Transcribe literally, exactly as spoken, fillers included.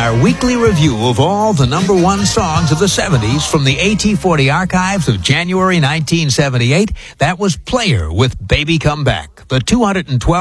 our weekly review of all the number one songs of the seventies from the A T forty archives of January nineteen seventy-eight. That was Player with Baby Come Back, the two hundred twelve